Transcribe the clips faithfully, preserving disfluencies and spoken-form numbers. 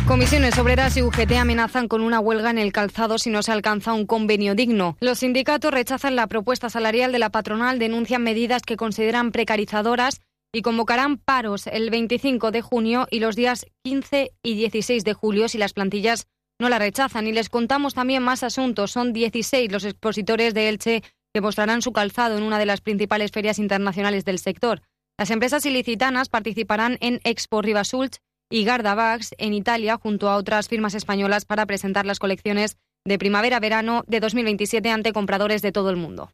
Comisiones Obreras y U G T amenazan con una huelga en el calzado si no se alcanza un convenio digno. Los sindicatos rechazan la propuesta salarial de la patronal, denuncian medidas que consideran precarizadoras y convocarán paros el veinticinco de junio y los días quince y dieciséis de julio si las plantillas no la rechazan. Y les contamos también más asuntos. Son dieciséis los expositores de Elche que mostrarán su calzado en una de las principales ferias internacionales del sector. Las empresas ilicitanas participarán en Expo Ribasulch y Garda Bags en Italia junto a otras firmas españolas para presentar las colecciones de primavera-verano de dos mil veintisiete ante compradores de todo el mundo.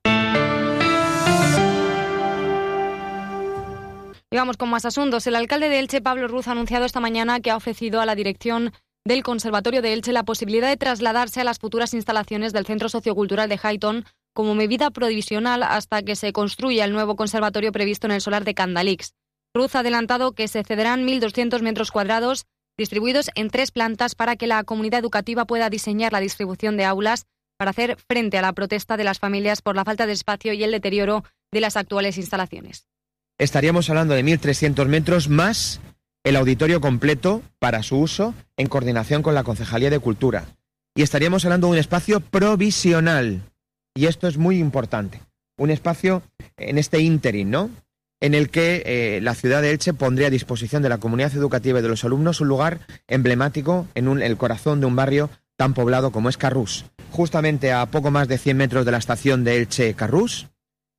Y vamos con más asuntos. El alcalde de Elche, Pablo Ruz, ha anunciado esta mañana que ha ofrecido a la dirección del Conservatorio de Elche la posibilidad de trasladarse a las futuras instalaciones del Centro Sociocultural de Highton como medida provisional hasta que se construya el nuevo conservatorio previsto en el solar de Candalix. Ruz ha adelantado que se cederán mil doscientos metros cuadrados distribuidos en tres plantas para que la comunidad educativa pueda diseñar la distribución de aulas para hacer frente a la protesta de las familias por la falta de espacio y el deterioro de las actuales instalaciones. Estaríamos hablando de mil trescientos metros más el auditorio completo para su uso en coordinación con la Concejalía de Cultura. Y estaríamos hablando de un espacio provisional. Y esto es muy importante. Un espacio en este ínterin, ¿no?, en el que eh, la ciudad de Elche pondría a disposición de la comunidad educativa y de los alumnos un lugar emblemático en un, el corazón de un barrio tan poblado como es Carrús. Justamente a poco más de cien metros de la estación de Elche-Carrús,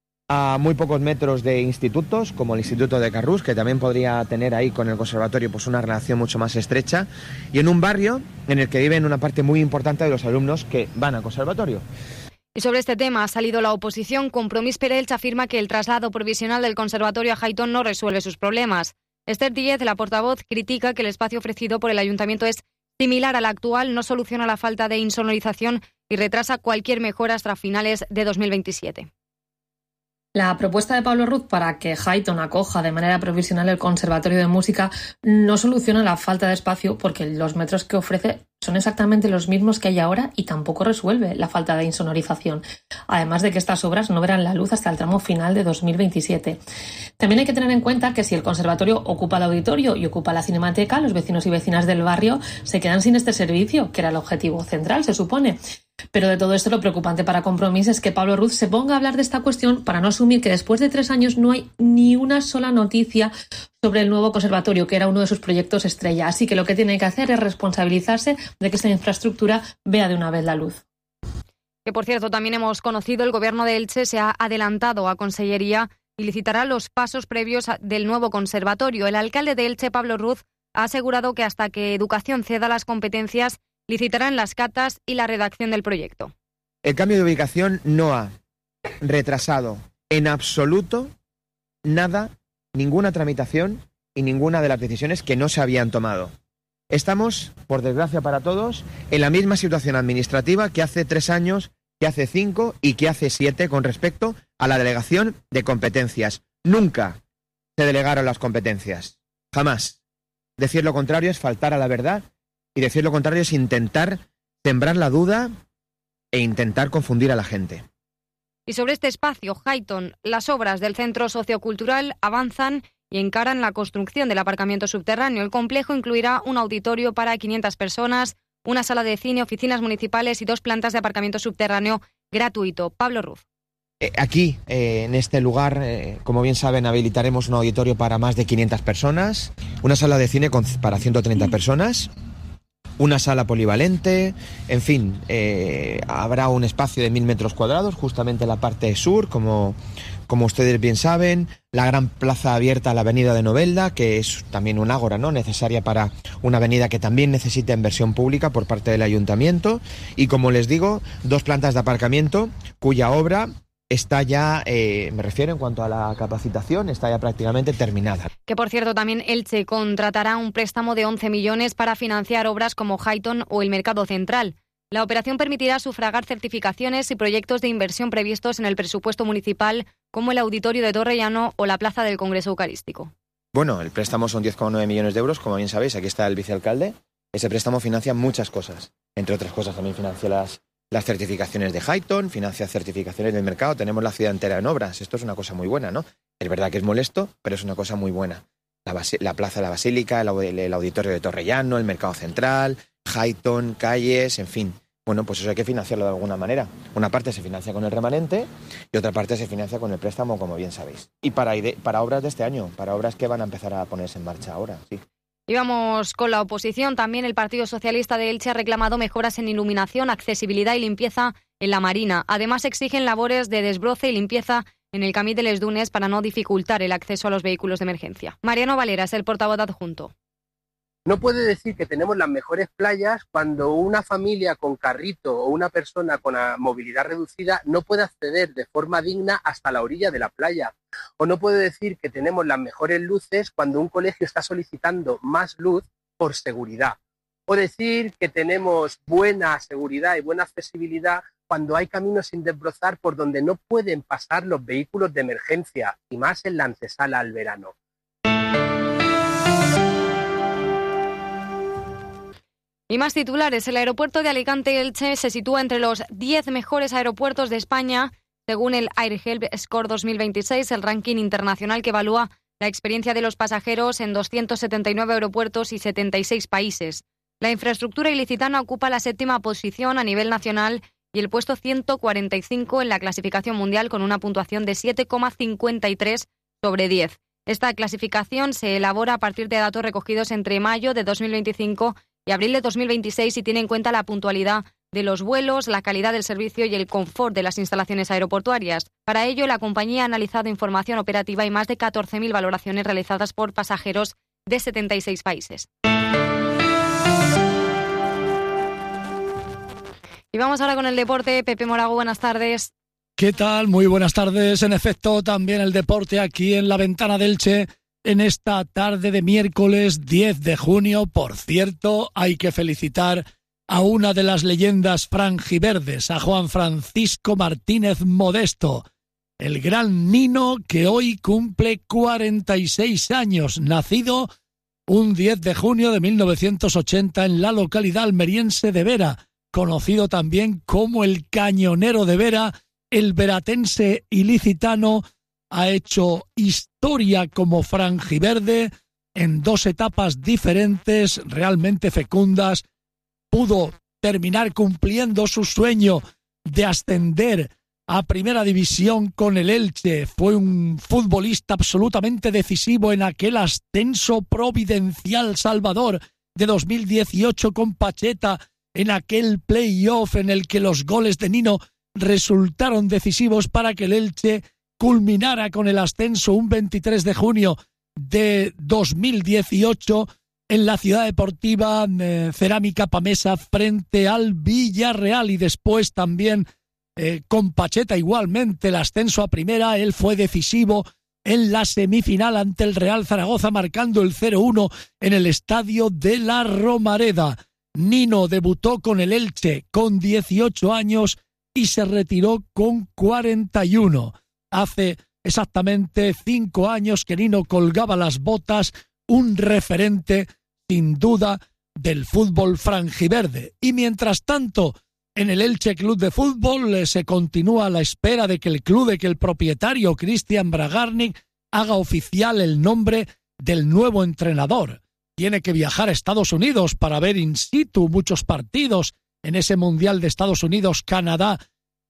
a muy pocos metros de institutos, como el Instituto de Carrús, que también podría tener ahí con el conservatorio pues una relación mucho más estrecha, y en un barrio en el que viven una parte muy importante de los alumnos que van al conservatorio. Y sobre este tema ha salido la oposición. Compromís per Elche afirma que el traslado provisional del conservatorio a Highton no resuelve sus problemas. Esther Díez, la portavoz, critica que el espacio ofrecido por el ayuntamiento es similar al actual, no soluciona la falta de insonorización y retrasa cualquier mejora hasta finales de dos mil veintisiete. La propuesta de Pablo Ruz para que Highton acoja de manera provisional el Conservatorio de Música no soluciona la falta de espacio porque los metros que ofrece son exactamente los mismos que hay ahora y tampoco resuelve la falta de insonorización. Además de que estas obras no verán la luz hasta el tramo final de dos mil veintisiete. También hay que tener en cuenta que si el conservatorio ocupa el auditorio y ocupa la cinemateca, los vecinos y vecinas del barrio se quedan sin este servicio, que era el objetivo central, se supone. Pero de todo esto lo preocupante para Compromís es que Pablo Ruz se ponga a hablar de esta cuestión para no asumir que después de tres años no hay ni una sola noticia sobre el nuevo conservatorio, que era uno de sus proyectos estrella. Así que lo que tiene que hacer es responsabilizarse de que esta infraestructura vea de una vez la luz. Que por cierto, también hemos conocido, el Gobierno de Elche se ha adelantado a Consellería y licitará los pasos previos del nuevo conservatorio. El alcalde de Elche, Pablo Ruz, ha asegurado que hasta que Educación ceda las competencias, licitarán las catas y la redacción del proyecto. El cambio de ubicación no ha retrasado en absoluto nada, ninguna tramitación y ninguna de las decisiones que no se habían tomado. Estamos, por desgracia para todos, en la misma situación administrativa que hace tres años, que hace cinco y que hace siete con respecto a la delegación de competencias. Nunca se delegaron las competencias. Jamás. Decir lo contrario es faltar a la verdad. Y decir lo contrario es intentar sembrar la duda e intentar confundir a la gente. Y sobre este espacio, Highton, las obras del Centro Sociocultural avanzan y encaran la construcción del aparcamiento subterráneo. El complejo incluirá un auditorio para quinientas personas, una sala de cine, oficinas municipales y dos plantas de aparcamiento subterráneo gratuito. Pablo Ruz. Eh, aquí, eh, en este lugar, eh, como bien saben, habilitaremos un auditorio para más de quinientas personas, una sala de cine con, para ciento treinta personas, una sala polivalente, en fin, eh, habrá un espacio de mil metros cuadrados, justamente en la parte sur, como, como ustedes bien saben, la gran plaza abierta a la avenida de Novelda, que es también un ágora, ¿no?, necesaria para una avenida que también necesita inversión pública por parte del ayuntamiento, y como les digo, dos plantas de aparcamiento cuya obra está ya, eh, me refiero en cuanto a la capacitación, está ya prácticamente terminada. Que por cierto también Elche contratará un préstamo de once millones para financiar obras como Highton o el Mercado Central. La operación permitirá sufragar certificaciones y proyectos de inversión previstos en el presupuesto municipal, como el Auditorio de Torrellano o la Plaza del Congreso Eucarístico. Bueno, el préstamo son diez coma nueve millones de euros, como bien sabéis, aquí está el vicealcalde. Ese préstamo financia muchas cosas, entre otras cosas también financia las Las certificaciones de Highton, financia certificaciones del mercado, tenemos la ciudad entera en obras. Esto es una cosa muy buena, ¿no? Es verdad que es molesto, pero es una cosa muy buena. la, Basi- la Plaza de la Basílica, el, el, el Auditorio de Torrellano, el Mercado Central, Highton, calles, en fin. Bueno, pues eso hay que financiarlo de alguna manera. Una parte se financia con el remanente y otra parte se financia con el préstamo, como bien sabéis. Y para, ide- para obras de este año, para obras que van a empezar a ponerse en marcha ahora, sí. Y vamos con la oposición. También el Partido Socialista de Elche ha reclamado mejoras en iluminación, accesibilidad y limpieza en la Marina. Además, exigen labores de desbroce y limpieza en el Camí de les Dunes para no dificultar el acceso a los vehículos de emergencia. Mariano Valera es el portavoz adjunto. No puede decir que tenemos las mejores playas cuando una familia con carrito o una persona con movilidad reducida no puede acceder de forma digna hasta la orilla de la playa. O no puede decir que tenemos las mejores luces cuando un colegio está solicitando más luz por seguridad. O decir que tenemos buena seguridad y buena accesibilidad cuando hay caminos sin desbrozar por donde no pueden pasar los vehículos de emergencia, y más en la antesala al verano. Y más titulares. El aeropuerto de Alicante-Elche se sitúa entre los diez mejores aeropuertos de España, según el AirHelp Score dos mil veintiséis, el ranking internacional que evalúa la experiencia de los pasajeros en doscientos setenta y nueve aeropuertos y setenta y seis países. La infraestructura ilicitana ocupa la séptima posición a nivel nacional y el puesto ciento cuarenta y cinco en la clasificación mundial, con una puntuación de siete coma cincuenta y tres sobre diez. Esta clasificación se elabora a partir de datos recogidos entre mayo de dos mil veinticinco y abril de dos mil veintiséis y tiene en cuenta la puntualidad de los vuelos, la calidad del servicio y el confort de las instalaciones aeroportuarias. Para ello, la compañía ha analizado información operativa y más de catorce mil valoraciones realizadas por pasajeros de setenta y seis países. Y vamos ahora con el deporte. Pepe Morago, buenas tardes. ¿Qué tal? Muy buenas tardes. En efecto, también el deporte aquí en la Ventana del Che en esta tarde de miércoles diez de junio. Por cierto, hay que felicitar a una de las leyendas franjiverdes, a Juan Francisco Martínez Modesto, el gran Nino, que hoy cumple cuarenta y seis años, nacido un diez de junio de mil novecientos ochenta en la localidad almeriense de Vera, conocido también como el Cañonero de Vera. El veratense ilicitano ha hecho historia como franjiverde en dos etapas diferentes, realmente fecundas. Pudo terminar cumpliendo su sueño de ascender a Primera División con el Elche. Fue un futbolista absolutamente decisivo en aquel ascenso providencial Salvador de dos mil dieciocho con Pacheta, en aquel play-off en el que los goles de Nino resultaron decisivos para que el Elche culminara con el ascenso un veintitrés de junio de dos mil dieciocho en la ciudad deportiva eh, Cerámica Pamesa frente al Villarreal, y después también eh, con Pacheta igualmente el ascenso a primera. Él fue decisivo en la semifinal ante el Real Zaragoza, marcando el cero uno en el estadio de la Romareda. Nino debutó con el Elche con dieciocho años y se retiró con cuarenta y uno. Hace exactamente cinco años que Nino colgaba las botas, un referente sin duda del fútbol franjiverde. Y mientras tanto, en el Elche Club de Fútbol eh, se continúa a la espera de que el club, de que el propietario Cristian Bragarnik haga oficial el nombre del nuevo entrenador. Tiene que viajar a Estados Unidos para ver in situ muchos partidos en ese Mundial de Estados Unidos, Canadá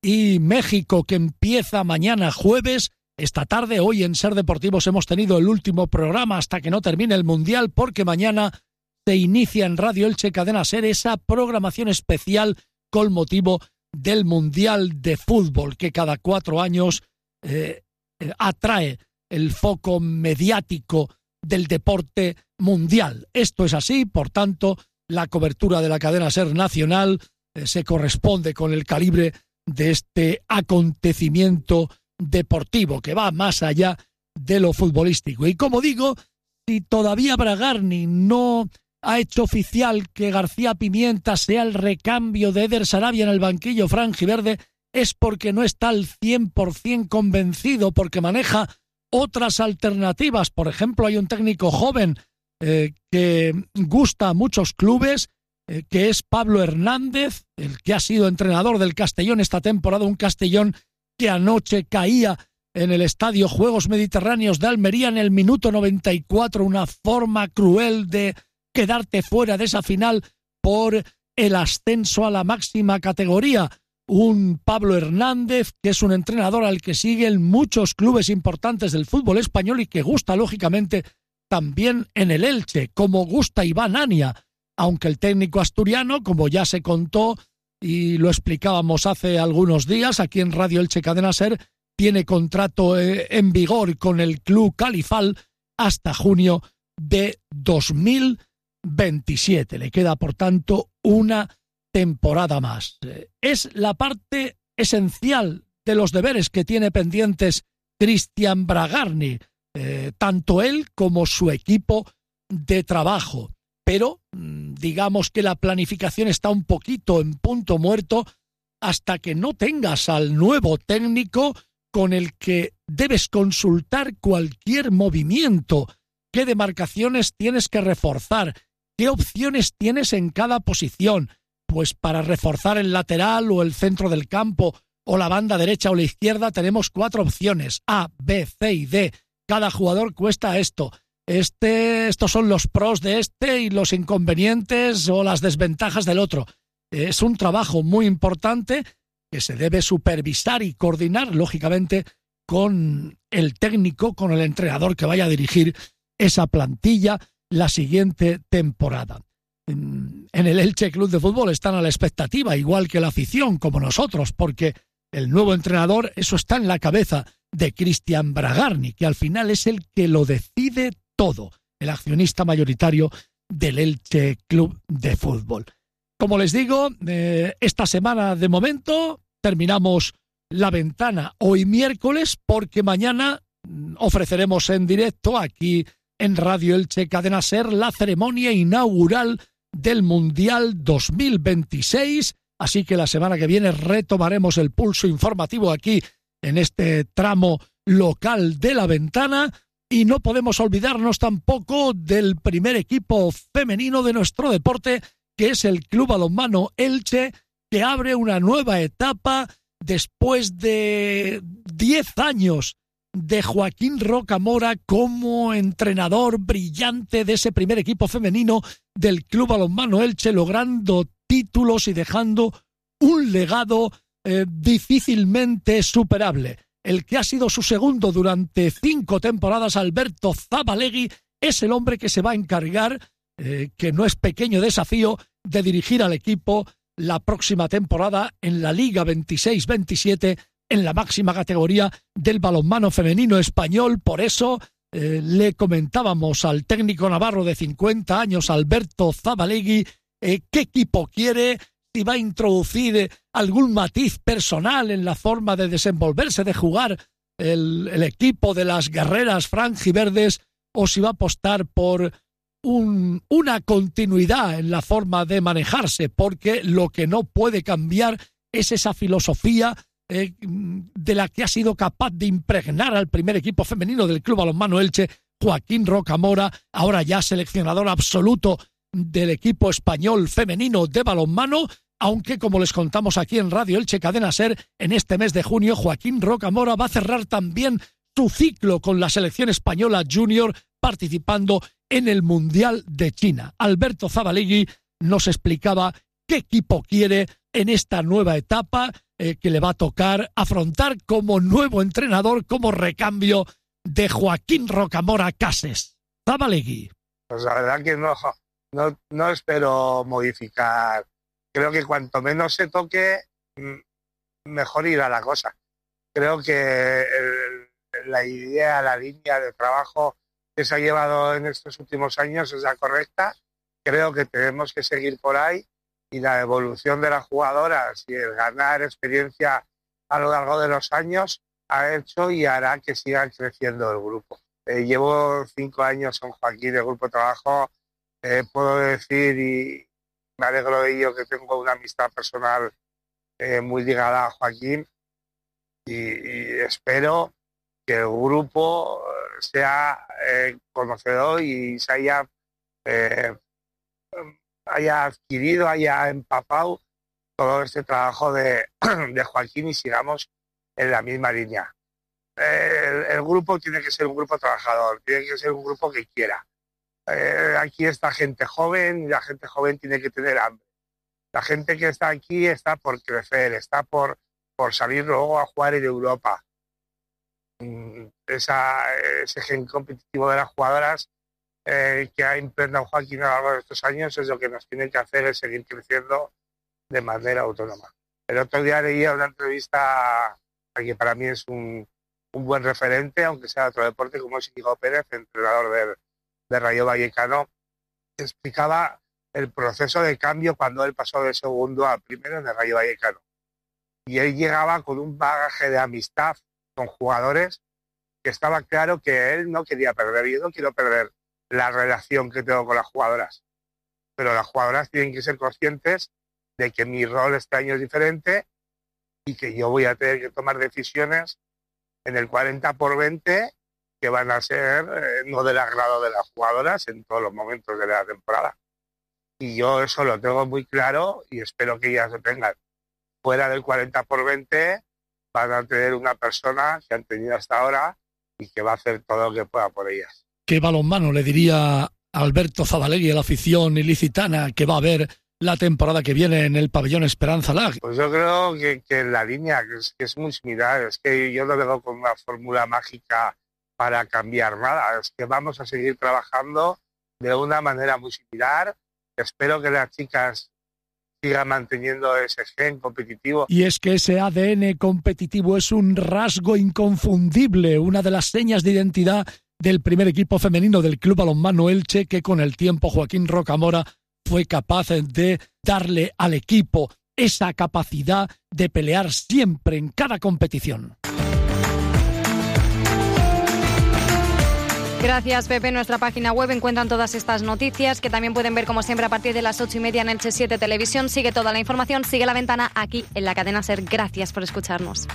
y México, que empieza mañana jueves. Esta tarde, hoy en Ser Deportivos, hemos tenido el último programa hasta que no termine el Mundial, porque mañana se inicia en Radio Elche Cadena Ser esa programación especial con motivo del Mundial de Fútbol, que cada cuatro años eh, eh, atrae el foco mediático del deporte mundial. Esto es así, por tanto, la cobertura de la cadena Ser Nacional eh, se corresponde con el calibre de este acontecimiento deportivo que va más allá de lo futbolístico. Y como digo, si todavía Bragarnik no ha hecho oficial que García Pimienta sea el recambio de Eder Sarabia en el banquillo franjiverde, es porque no está al cien por ciento convencido, porque maneja otras alternativas. Por ejemplo, hay un técnico joven eh, que gusta a muchos clubes, eh, que es Pablo Hernández, el que ha sido entrenador del Castellón esta temporada, un Castellón que anoche caía en el Estadio Juegos Mediterráneos de Almería en el minuto noventa y cuatro, una forma cruel de quedarte fuera de esa final por el ascenso a la máxima categoría. Un Pablo Hernández, que es un entrenador al que siguen muchos clubes importantes del fútbol español y que gusta, lógicamente, también en el Elche, como gusta Iván Ania, aunque el técnico asturiano, como ya se contó y lo explicábamos hace algunos días aquí en Radio Elche Cadena SER, tiene contrato eh, en vigor con el club califal hasta junio de dos mil veintisiete. Le queda, por tanto, una temporada más. Eh, es la parte esencial de los deberes que tiene pendientes Cristian Bragarni, eh, tanto él como su equipo de trabajo. Pero digamos que la planificación está un poquito en punto muerto hasta que no tengas al nuevo técnico con el que debes consultar cualquier movimiento, qué demarcaciones tienes que reforzar, qué opciones tienes en cada posición. Pues para reforzar el lateral o el centro del campo o la banda derecha o la izquierda tenemos cuatro opciones, A, B, C y D. Cada jugador cuesta esto. Este, estos son los pros de este y los inconvenientes o las desventajas del otro. Es un trabajo muy importante que se debe supervisar y coordinar, lógicamente, con el técnico, con el entrenador que vaya a dirigir esa plantilla la siguiente temporada. En el Elche Club de Fútbol están a la expectativa, igual que la afición, como nosotros, porque el nuevo entrenador, eso está en la cabeza de Cristian Bragarni, que al final es el que lo decide todo, el accionista mayoritario del Elche Club de Fútbol. Como les digo, eh, esta semana de momento terminamos la ventana hoy miércoles, porque mañana ofreceremos en directo aquí en Radio Elche Cadena SER la ceremonia inaugural del Mundial dos mil veintiséis, así que la semana que viene retomaremos el pulso informativo aquí en este tramo local de la ventana. Y no podemos olvidarnos tampoco del primer equipo femenino de nuestro deporte, que es el Club Balonmano Elche, que abre una nueva etapa después de diez años de Joaquín Rocamora como entrenador brillante de ese primer equipo femenino del Club Balonmano Elche, logrando títulos y dejando un legado eh, difícilmente superable. El que ha sido su segundo durante cinco temporadas, Alberto Zabalegui, es el hombre que se va a encargar, eh, que no es pequeño desafío, de dirigir al equipo la próxima temporada en la Liga veintiséis veintisiete, en la máxima categoría del balonmano femenino español. Por eso eh, le comentábamos al técnico navarro de cincuenta años, Alberto Zabalegui, eh, qué equipo quiere, si va a introducir algún matiz personal en la forma de desenvolverse, de jugar el, el equipo de las guerreras franjiverdes, o si va a apostar por un, una continuidad en la forma de manejarse, porque lo que no puede cambiar es esa filosofía eh, de la que ha sido capaz de impregnar al primer equipo femenino del Club Balonmano Elche, Joaquín Rocamora, ahora ya seleccionador absoluto del equipo español femenino de balonmano, aunque, como les contamos aquí en Radio Elche Cadena SER, en este mes de junio Joaquín Rocamora va a cerrar también su ciclo con la selección española junior, participando en el Mundial de China. Alberto Zabalegui nos explicaba qué equipo quiere en esta nueva etapa eh, que le va a tocar afrontar como nuevo entrenador, como recambio de Joaquín Rocamora Cases. Zabalegui. Pues la verdad que no, no, no espero modificar. Creo que cuanto menos se toque, mejor irá la cosa. Creo que el, la idea, la línea de trabajo que se ha llevado en estos últimos años es la correcta. Creo que tenemos que seguir por ahí, y la evolución de las jugadoras y el ganar experiencia a lo largo de los años ha hecho y hará que siga creciendo el grupo. Eh, llevo cinco años con Joaquín, el grupo de trabajo. Eh, puedo decir, y me alegro de ello, que tengo una amistad personal eh, muy ligada a Joaquín, y, y espero que el grupo sea eh, conocedor y se haya, eh, haya adquirido, haya empapado todo este trabajo de, de Joaquín, y sigamos en la misma línea. eh, el, el grupo tiene que ser un grupo trabajador, tiene que ser un grupo que quiera. Eh, aquí está gente joven y la gente joven tiene que tener hambre. La gente que está aquí está por crecer, está por, por salir luego a jugar en Europa. Esa, ese gen competitivo de las jugadoras eh, que ha impregnado Joaquín a lo largo de estos años es lo que nos tiene que hacer es seguir creciendo de manera autónoma. El otro día leía una entrevista a que para mí es un, un buen referente, aunque sea de otro deporte, como es Íñigo Pérez, entrenador del, de Rayo Vallecano, que explicaba el proceso de cambio cuando él pasó de segundo a primero en el Rayo Vallecano. Y él llegaba con un bagaje de amistad con jugadores que estaba claro que él no quería perder. Yo no quiero perder la relación que tengo con las jugadoras, pero las jugadoras tienen que ser conscientes de que mi rol este año es diferente y que yo voy a tener que tomar decisiones en el cuarenta por veinte que van a ser eh, no del agrado de las jugadoras en todos los momentos de la temporada. Y yo eso lo tengo muy claro y espero que ellas lo tengan. Fuera del cuarenta por veinte van a tener una persona que han tenido hasta ahora y que va a hacer todo lo que pueda por ellas. ¿Qué balonmano le diría Alberto Zabalegui a la afición ilicitana que va a haber la temporada que viene en el pabellón Esperanza Lag? Pues yo creo que, que la línea, que es, que es muy similar, es que yo no vengo con una fórmula mágica para cambiar nada, es que vamos a seguir trabajando de una manera muy similar. Espero que las chicas sigan manteniendo ese gen competitivo. Y es que ese A D N competitivo es un rasgo inconfundible, una de las señas de identidad del primer equipo femenino del Club Balonmano Elche, que con el tiempo Joaquín Rocamora fue capaz de darle al equipo esa capacidad de pelear siempre en cada competición. Gracias, Pepe. En nuestra página web encuentran todas estas noticias que también pueden ver, como siempre, a partir de las ocho y media en Elche siete Televisión. Sigue toda la información, sigue La Ventana aquí en la cadena SER. Gracias por escucharnos.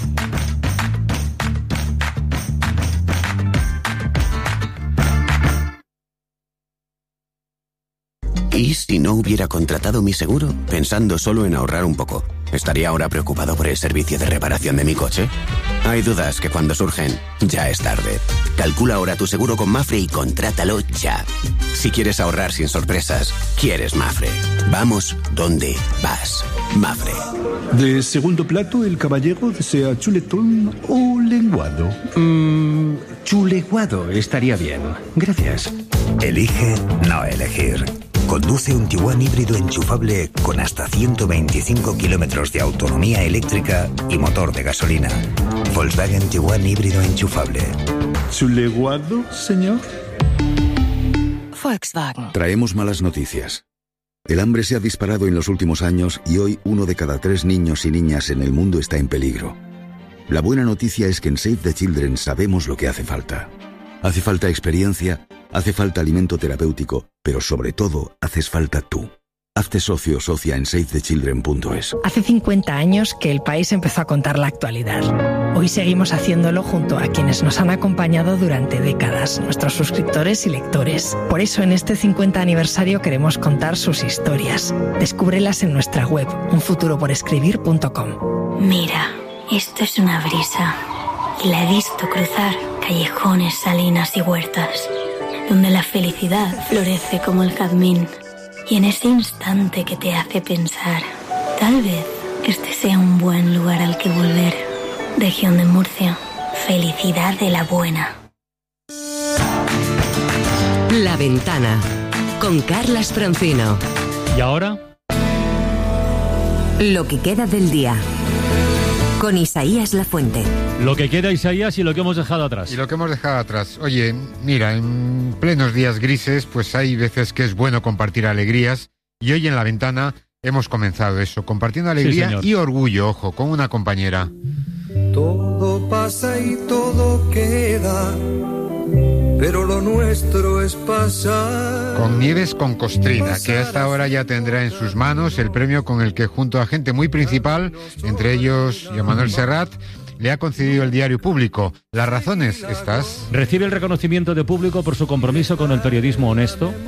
¿Y si no hubiera contratado mi seguro pensando solo en ahorrar un poco? ¿Estaría ahora preocupado por el servicio de reparación de mi coche? Hay dudas que cuando surgen, ya es tarde. Calcula ahora tu seguro con Mafre y contrátalo ya. Si quieres ahorrar sin sorpresas, quieres Mafre. Vamos donde vas. Mafre. De segundo plato, el caballero desea chuletón o lenguado. Mmm, chuleguado estaría bien. Gracias. Elige no elegir. Conduce un Tiguan híbrido enchufable con hasta ciento veinticinco kilómetros de autonomía eléctrica y motor de gasolina. Volkswagen Tiguan híbrido enchufable. ¿Chuleguado, señor? Volkswagen. Traemos malas noticias. El hambre se ha disparado en los últimos años y hoy uno de cada tres niños y niñas en el mundo está en peligro. La buena noticia es que en Save the Children sabemos lo que hace falta. Hace falta experiencia, hace falta alimento terapéutico, pero sobre todo, haces falta tú. Hazte socio o socia en save the children punto es. Hace cincuenta años que el país empezó a contar la actualidad. Hoy seguimos haciéndolo junto a quienes nos han acompañado durante décadas, nuestros suscriptores y lectores. Por eso en este cincuenta aniversario queremos contar sus historias. Descúbrelas en nuestra web, un futuro por escribir punto com. Mira, esto es una brisa. Y la he visto cruzar callejones, salinas y huertas, donde la felicidad florece como el jazmín. Y en ese instante que te hace pensar, tal vez este sea un buen lugar al que volver. Región de Murcia, felicidad de la buena. La Ventana, con Carlas Francino. ¿Y ahora? Lo que queda del día, con Isaías Lafuente. Lo que queda, Isaías, y lo que hemos dejado atrás. Y lo que hemos dejado atrás. Oye, mira, en plenos días grises, pues hay veces que es bueno compartir alegrías. Y hoy en La Ventana hemos comenzado eso, compartiendo alegría sí, y orgullo, ojo, con una compañera. Todo pasa y todo queda, pero lo nuestro es pasar. Con Nieves con Costrina, que a esta hora ya tendrá en sus manos el premio con el que, junto a gente muy principal, entre ellos Joan Manuel Serrat, le ha concedido el Diario Público. Las razones, estas. Recibe el reconocimiento de Público por su compromiso con el periodismo honesto,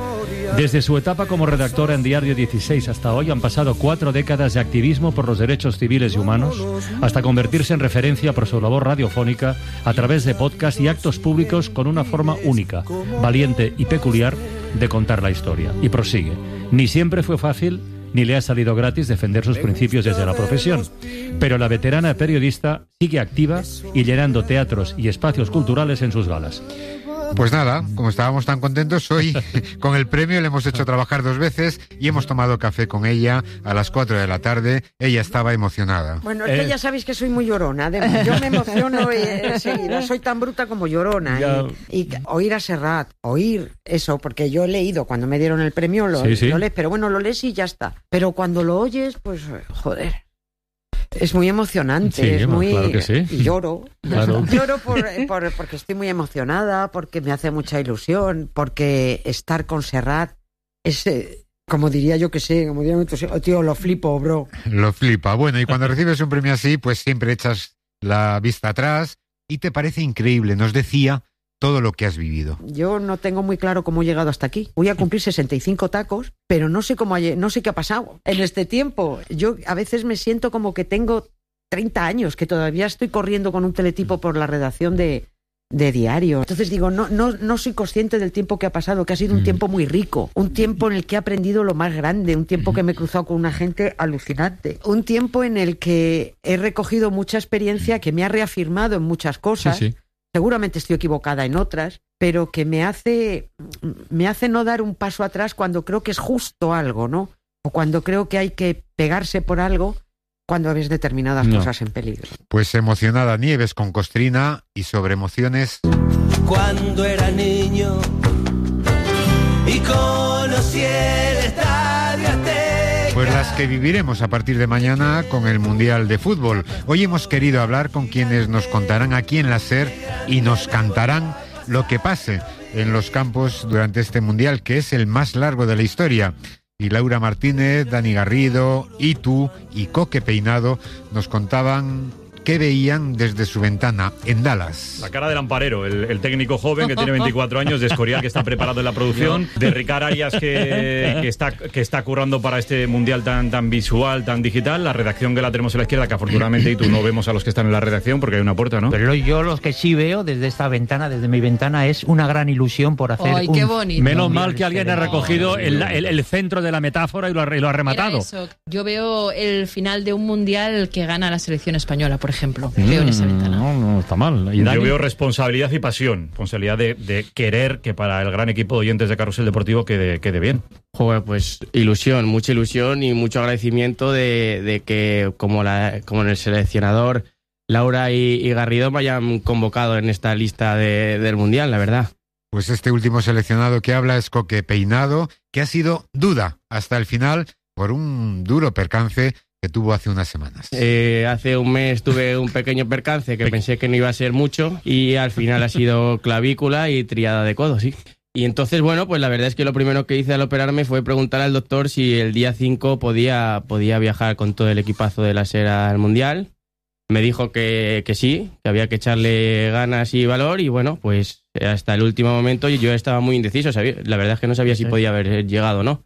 Desde su etapa como redactora en Diario dieciséis hasta hoy han pasado cuatro décadas de activismo por los derechos civiles y humanos, hasta convertirse en referencia por su labor radiofónica a través de podcast y actos públicos con una forma única, valiente y peculiar de contar la historia. Y prosigue. Ni siempre fue fácil ni le ha salido gratis defender sus principios desde la profesión, pero la veterana periodista sigue activa y llenando teatros y espacios culturales en sus galas. Pues nada, como estábamos tan contentos, hoy con el premio le hemos hecho trabajar dos veces y hemos tomado café con ella a las cuatro de la tarde. Ella estaba emocionada. Bueno, es que eh. ya sabéis que soy muy llorona. Además, yo me emociono enseguida. Soy tan bruta como llorona. Y, y oír a Serrat, oír eso, porque yo he leído cuando me dieron el premio, lo, sí, sí. lo lees, pero bueno, lo lees y ya está. Pero cuando lo oyes, pues, joder. Es muy emocionante, sí, es muy... Claro que sí. Y lloro. Claro. Lloro por, por, porque estoy muy emocionada, porque me hace mucha ilusión, porque estar con Serrat es, como diría yo que sé, como diría oh, tío, lo flipo, bro. Lo flipa. Bueno, y cuando recibes un premio así, pues siempre echas la vista atrás y te parece increíble. Nos decía todo lo que has vivido. Yo no tengo muy claro cómo he llegado hasta aquí. Voy a cumplir sesenta y cinco tacos, pero no sé cómo no sé qué ha pasado en este tiempo. Yo a veces me siento como que tengo treinta años, que todavía estoy corriendo con un teletipo por la redacción de, de Diario. Entonces digo, no, no, no soy consciente del tiempo que ha pasado, que ha sido un tiempo muy rico, un tiempo en el que he aprendido lo más grande, un tiempo que me he cruzado con una gente alucinante, un tiempo en el que he recogido mucha experiencia que me ha reafirmado en muchas cosas. Sí, sí. Seguramente estoy equivocada en otras, pero que me hace, me hace no dar un paso atrás cuando creo que es justo algo, ¿no? O cuando creo que hay que pegarse por algo cuando ves determinadas no. cosas en peligro. Pues emocionada Nieves con Costrina y sobre emociones. Cuando era niño y conocí el estadio Azteca. Pues las que viviremos a partir de mañana con el Mundial de Fútbol. Hoy hemos querido hablar con quienes nos contarán aquí en la SER y nos cantarán lo que pase en los campos durante este Mundial, que es el más largo de la historia. Y Laura Martínez, Dani Garrido, Itu y Coque Peinado nos contaban qué veían desde su ventana en Dallas. La cara del Amparero, el, el técnico joven que tiene veinticuatro años, de Escorial que está preparado en la producción, de Ricard Arias que, que, está, que está currando para este mundial tan, tan visual, tan digital, la redacción que la tenemos a la izquierda, que afortunadamente y tú no vemos a los que están en la redacción porque hay una puerta, ¿no? Pero yo los que sí veo desde esta ventana, desde mi ventana, es una gran ilusión por hacer ¡ay, un... qué bonito! Menos mal que alguien ha recogido el, el, el centro de la metáfora y lo ha, y lo ha rematado. Eso. Yo veo el final de un mundial que gana la selección española, por ejemplo. Mm. Veo en esa ventana. No, no está mal. ¿Y yo veo responsabilidad y pasión. Responsabilidad de, de querer que para el gran equipo de oyentes de Carrusel Deportivo quede, quede bien. Joder, pues ilusión, mucha ilusión y mucho agradecimiento de, de que como, la, como en el seleccionador Laura y, y Garrido me hayan convocado en esta lista de, del Mundial, la verdad. Pues este último seleccionado que habla es Coque Peinado, que ha sido duda hasta el final por un duro percance que tuvo hace unas semanas. Eh, hace un mes tuve un pequeño percance que pensé que no iba a ser mucho y al final ha sido clavícula y triada de codo, sí. Y entonces, bueno, pues la verdad es que lo primero que hice al operarme fue preguntar al doctor si el día cinco podía, podía viajar con todo el equipazo de la SER al Mundial. Me dijo que, que sí, que había que echarle ganas y valor y bueno, pues hasta el último momento yo estaba muy indeciso, sabía, la verdad es que no sabía si podía haber llegado o no.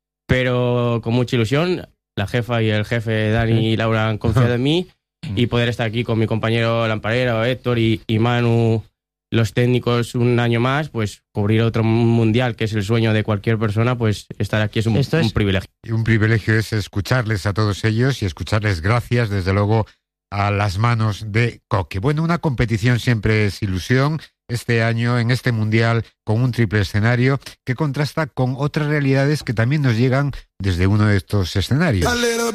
Pero con mucha ilusión, la jefa y el jefe Dani y Laura han confiado en mí y poder estar aquí con mi compañero Lamparero, Héctor y, y Manu, los técnicos, un año más, pues cubrir otro mundial, que es el sueño de cualquier persona, pues estar aquí es un, es un privilegio. Y un privilegio es escucharles a todos ellos y escucharles gracias, desde luego, a las manos de Coque. Bueno, una competición siempre es ilusión. Este año, en este mundial, con un triple escenario que contrasta con otras realidades que también nos llegan desde uno de estos escenarios.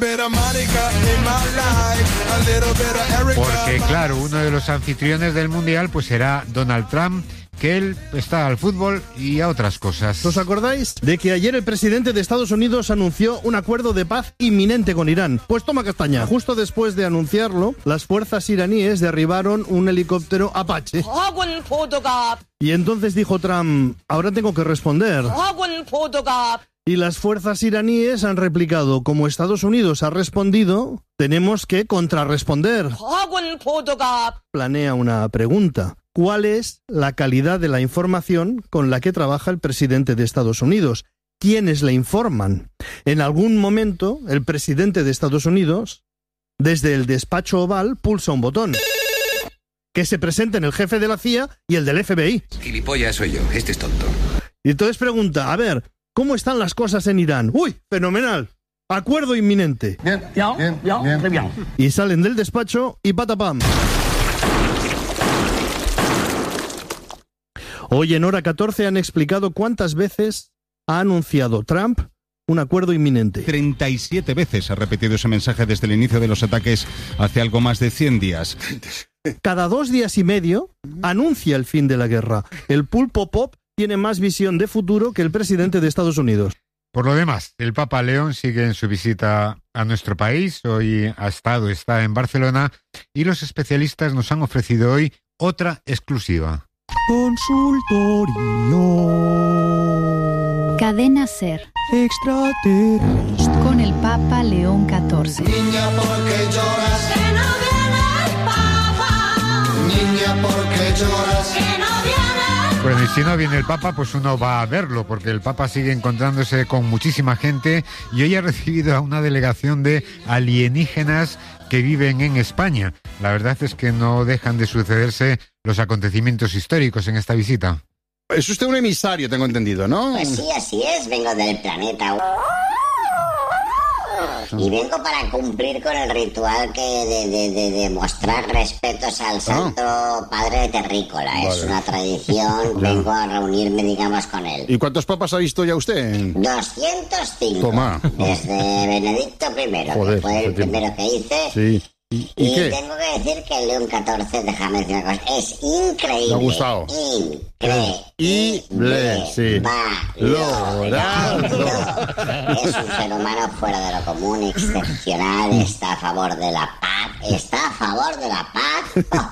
Porque, claro, uno de los anfitriones del mundial pues será Donald Trump, que él está al fútbol y a otras cosas. ¿Os acordáis de que ayer el presidente de Estados Unidos anunció un acuerdo de paz inminente con Irán? Pues toma castaña. Justo después de anunciarlo, las fuerzas iraníes derribaron un helicóptero Apache. Y entonces dijo Trump, ahora tengo que responder. Y las fuerzas iraníes han replicado, como Estados Unidos ha respondido, tenemos que contrarresponder. Planea una pregunta. ¿Cuál es la calidad de la información con la que trabaja el presidente de Estados Unidos? quienes le informan. En algún momento, el presidente de Estados Unidos, desde el despacho oval, pulsa un botón. Que se presenten el jefe de la C I A y el del F B I. Gilipollas soy yo, este es tonto. Y entonces pregunta, a ver, ¿cómo están las cosas en Irán? ¡Uy, fenomenal! Acuerdo inminente. Bien, bien, bien, bien, bien. Y salen del despacho y patapam. Hoy en Hora catorce han explicado cuántas veces ha anunciado Trump un acuerdo inminente. treinta y siete veces ha repetido ese mensaje desde el inicio de los ataques hace algo más de cien días. Cada dos días y medio anuncia el fin de la guerra. El pulpo pop tiene más visión de futuro que el presidente de Estados Unidos. Por lo demás, el Papa León sigue en su visita a nuestro país. Hoy ha estado, está en Barcelona y los especialistas nos han ofrecido hoy otra exclusiva. Consultorio. Cadena SER. Extraterrestre. Con el Papa León catorce. Niña, ¿por qué lloras? Que no viene el Papa. Niña, ¿por qué lloras? Que no viene el Papa. Bueno, y si no viene el Papa, pues uno va a verlo, porque el Papa sigue encontrándose con muchísima gente y hoy ha recibido a una delegación de alienígenas que viven en España. La verdad es que no dejan de sucederse los acontecimientos históricos en esta visita. Es usted un emisario, tengo entendido, ¿no? Pues sí, así es, vengo del planeta. Y vengo para cumplir con el ritual que de, de, de, de mostrar respetos al Santo oh. Padre Terrícola. Vale. Es una tradición, vengo a reunirme, digamos, con él. ¿Y cuántos papas ha visto ya usted? doscientos cinco. Toma. Desde Benedicto primero, Joder, que fue el primero que hice. Sí. ¿Y, y, y qué? Tengo que decir que el León catorce, déjame decir una cosa, es increíble. Me ha gustado. Increíble. Sí. Valorado. Es un ser humano fuera de lo común, excepcional, está a favor de la paz, está a favor de la paz,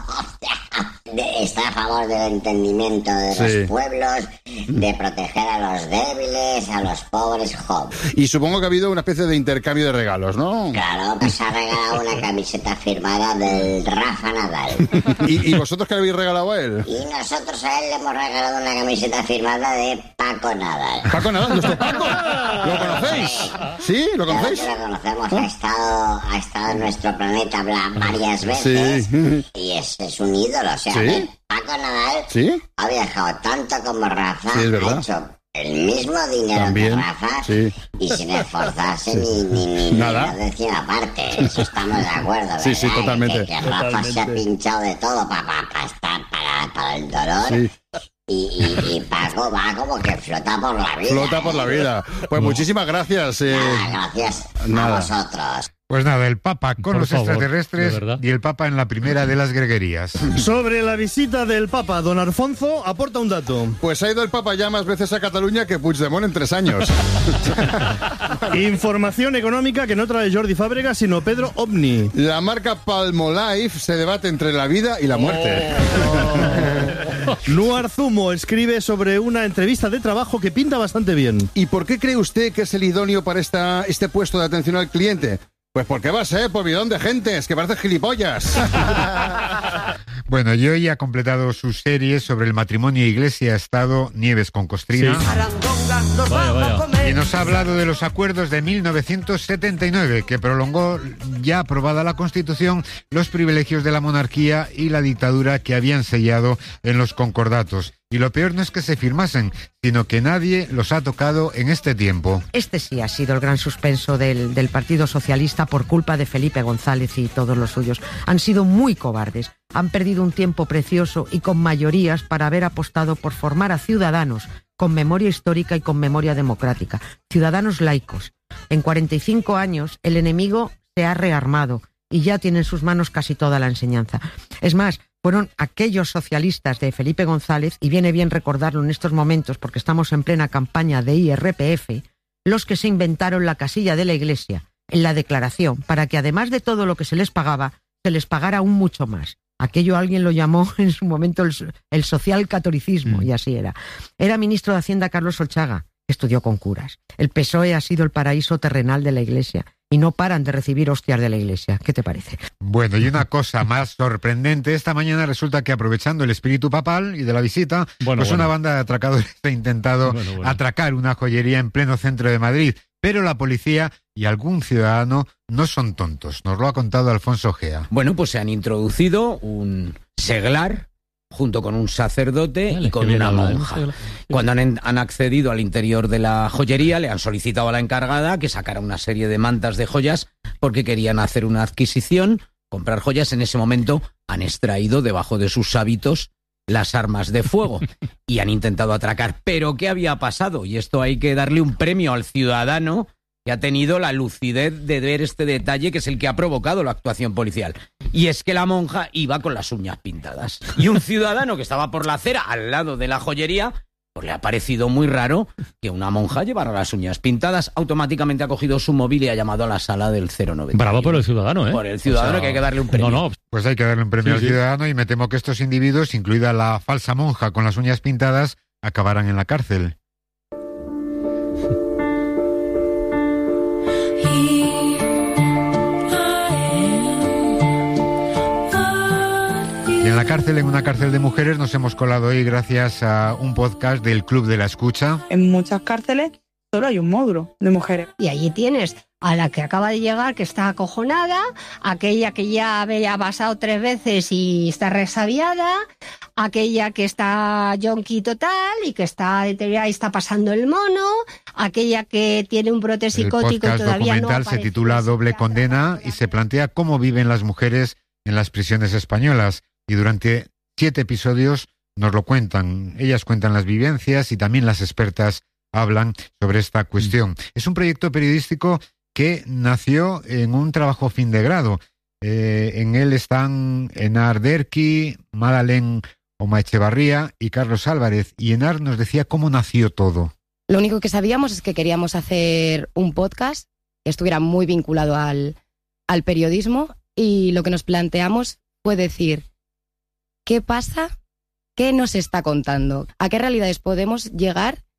está a favor del entendimiento de sí. los pueblos, de proteger a los débiles, a los pobres, job. Y supongo que ha habido una especie de intercambio de regalos, ¿no? Claro, pues ha regalado una camiseta firmada del Rafa Nadal. ¿Y, y vosotros qué le habéis regalado a él? Y nosotros a él le hemos regalado una camiseta firmada de Paco Nadal. ¿Paco Nadal? ¿Nuestro Paco? ¿Lo conocéis? ¿Sí? ¿Lo conocéis? Claro que lo conocemos, ha estado, ha estado en nuestro planeta varias veces sí. y es, es un ídolo, o sea, ¿sí? Paco Nadal ¿sí? ha viajado tanto como Rafa, sí, ha hecho el mismo dinero También, que Rafa sí. y sin esforzarse sí. ni, ni, ni nada de encima aparte. Eso estamos de acuerdo, ¿verdad? Sí, sí, totalmente. Que, que Rafa totalmente. se ha pinchado de todo para, para, para, para, para el dolor. Sí. Y, y, y Paco va como que flota por la vida. Flota por la vida. Pues muchísimas gracias. Eh... Nada, gracias Nada. a vosotros. Pues nada, el Papa con Por los favor, extraterrestres y el Papa en la primera de las greguerías. Sobre la visita del Papa, don Alfonso aporta un dato. Pues ha ido el Papa ya más veces a Cataluña que Puigdemont en tres años. Información económica que no trae Jordi Fábregas, sino Pedro Ovni. La marca Palmolive se debate entre la vida y la muerte. Oh. Nuar Zumo escribe sobre una entrevista de trabajo que pinta bastante bien. ¿Y por qué cree usted que es el idóneo para esta, este puesto de atención al cliente? Pues porque va a ser por bidón de gente, es que parece gilipollas. Bueno, y hoy ha completado su serie sobre el matrimonio Iglesia-Estado, Nieves con Costrina. Sí. Vaya, vaya. Y nos ha hablado de los acuerdos de mil novecientos setenta y nueve, que prolongó, ya aprobada la Constitución, los privilegios de la monarquía y la dictadura que habían sellado en los concordatos. Y lo peor no es que se firmasen, sino que nadie los ha tocado en este tiempo. Este sí ha sido el gran suspenso del, del Partido Socialista por culpa de Felipe González y todos los suyos. Han sido muy cobardes, han perdido un tiempo precioso y con mayorías para haber apostado por formar a ciudadanos con memoria histórica y con memoria democrática, ciudadanos laicos. En cuarenta y cinco años el enemigo se ha rearmado y ya tiene en sus manos casi toda la enseñanza. Es más, fueron aquellos socialistas de Felipe González, y viene bien recordarlo en estos momentos porque estamos en plena campaña de I R P F, los que se inventaron la casilla de la Iglesia en la declaración para que además de todo lo que se les pagaba, se les pagara aún mucho más. Aquello alguien lo llamó en su momento el, el social catolicismo, mm. y así era. Era ministro de Hacienda Carlos Olchaga, que estudió con curas. El P S O E ha sido el paraíso terrenal de la Iglesia. y no paran de recibir hostias de la iglesia. ¿Qué te parece? Bueno, y una cosa más sorprendente, esta mañana resulta que aprovechando el espíritu papal y de la visita, bueno, pues bueno. una banda de atracadores ha intentado bueno, bueno. atracar una joyería en pleno centro de Madrid, pero la policía y algún ciudadano no son tontos, nos lo ha contado Alfonso Gea. Bueno, pues se han introducido un seglar junto con un sacerdote Vale, y con qué bien una habla, ¿eh? monja. Cuando han, han accedido al interior de la joyería, le han solicitado a la encargada que sacara una serie de mantas de joyas porque querían hacer una adquisición, comprar joyas. En ese momento han extraído debajo de sus hábitos las armas de fuego y han intentado atracar. ¿Pero qué había pasado? Y esto hay que darle un premio al ciudadano que ha tenido la lucidez de ver este detalle, que es el que ha provocado la actuación policial. Y es que la monja iba con las uñas pintadas. Y un ciudadano que estaba por la acera, al lado de la joyería, pues le ha parecido muy raro que una monja llevara las uñas pintadas. Automáticamente ha cogido su móvil y ha llamado a la sala del cero nueve. Bravo por el ciudadano, ¿eh? Por el ciudadano, o sea, que hay que darle un premio. No, no. Pues hay que darle un premio Sí, al sí. ciudadano y me temo que estos individuos, incluida la falsa monja con las uñas pintadas, acabarán en la cárcel. Y en la cárcel, en una cárcel de mujeres, nos hemos colado hoy gracias a un podcast del Club de la Escucha. En muchas cárceles solo hay un módulo de mujeres. Y allí tienes a la que acaba de llegar, que está acojonada, aquella que ya había pasado tres veces y está resabiada, aquella que está yonki total y que está deteriorada y está pasando el mono, aquella que tiene un brote psicótico y El podcast todavía no documental se aparece. titula Doble Condena y se plantea cómo viven las mujeres en las prisiones españolas. Y durante siete episodios nos lo cuentan. Ellas cuentan las vivencias y también las expertas hablan sobre esta cuestión. Es un proyecto periodístico que nació en un trabajo fin de grado. Eh, en él están Enar Derqui, Madalén Omaechevarría y Carlos Álvarez. Y Enar nos decía cómo nació todo. Lo único que sabíamos es que queríamos hacer un podcast que estuviera muy vinculado al, al periodismo, y lo que nos planteamos fue decir, ¿qué pasa? ¿Qué nos está contando? ¿A qué realidades podemos llegar